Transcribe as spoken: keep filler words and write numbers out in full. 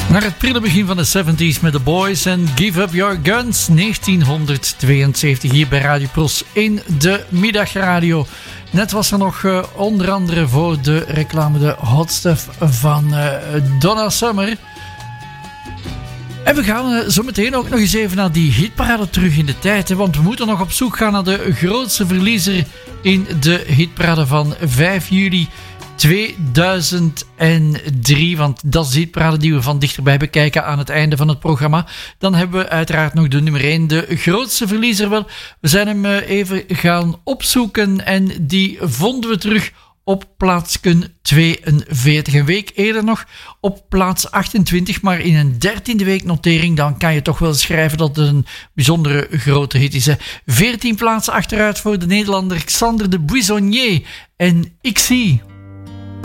Naar het prille begin van de zeventig met The Boys en Give Up Your Guns, negentienhonderdtweeënzeventig hier bij Radio Pros in de middagradio. Net was er nog uh, onder andere voor de reclame de Hot Stuff van uh, Donna Summer. En we gaan uh, zo meteen ook nog eens even naar die hitparade terug in de tijd. Hè, want we moeten nog op zoek gaan naar de grootste verliezer in de hitparade van vijf juli tweeduizend drie, want dat is de hitparade die we van dichterbij bekijken aan het einde van het programma. Dan hebben we uiteraard nog de nummer één, de grootste verliezer wel. We zijn hem even gaan opzoeken en die vonden we terug op plaats tweeënveertig. Een week eerder nog op plaats achtentwintig, maar in een dertiende week notering, dan kan je toch wel schrijven dat het een bijzondere grote hit is. Hè. veertien plaatsen achteruit voor de Nederlander Xander de Buissonnier en Ik zie.